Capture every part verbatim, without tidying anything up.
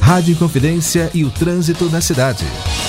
Rádio Inconfidência e o trânsito na cidade.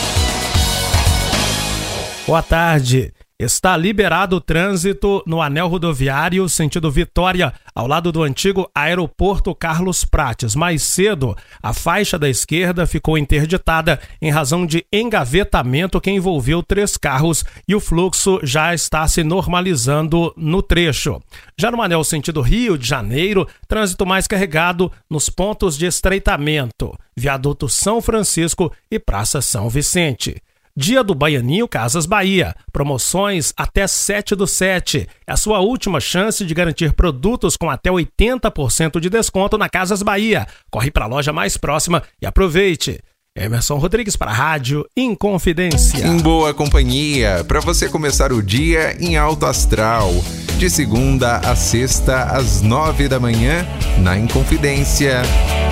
Boa tarde. Está liberado o trânsito no anel rodoviário sentido Vitória, ao lado do antigo aeroporto Carlos Prates. Mais cedo, a faixa da esquerda ficou interditada em razão de engavetamento que envolveu três carros e o fluxo já está se normalizando no trecho. Já no anel sentido Rio de Janeiro, trânsito mais carregado nos pontos de estreitamento, Viaduto São Francisco e Praça São Vicente. Dia do Baianinho Casas Bahia. Promoções até sete do sete. É a sua última chance de garantir produtos com até oitenta por cento de desconto na Casas Bahia. Corre para a loja mais próxima e aproveite. Emerson Rodrigues para a Rádio Inconfidência. Em boa companhia, para você começar o dia em alto astral. De segunda a sexta, às nove da manhã, na Inconfidência.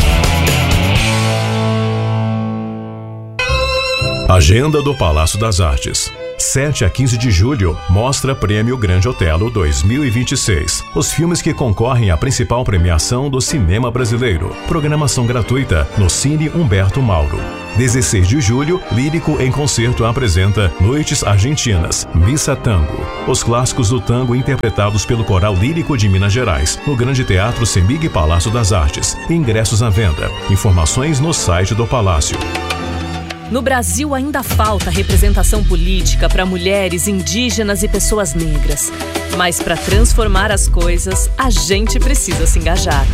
Agenda do Palácio das Artes. sete a quinze de julho, Mostra Prêmio Grande Otelo dois mil e vinte e seis. Os filmes que concorrem à principal premiação do cinema brasileiro. Programação gratuita no Cine Humberto Mauro. dezesseis de julho, Lírico em Concerto apresenta Noites Argentinas, Missa Tango. Os clássicos do tango interpretados pelo Coral Lírico de Minas Gerais, no Grande Teatro Semig Palácio das Artes. Ingressos à venda. Informações no site do Palácio. No Brasil ainda falta representação política para mulheres, indígenas e pessoas negras. Mas para transformar as coisas, a gente precisa se engajar.